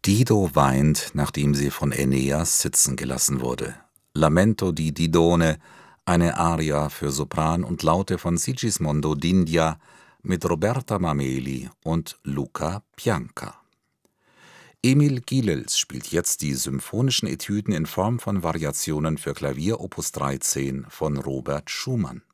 Dido weint, nachdem sie von Aeneas sitzen gelassen wurde. Lamento di Didone, eine Aria für Sopran und Laute von Sigismondo d'India mit Roberta Mameli und Luca Pianka. Emil Gilels spielt jetzt die symphonischen Etüden in Form von Variationen für Klavier Opus 13 von Robert Schumann.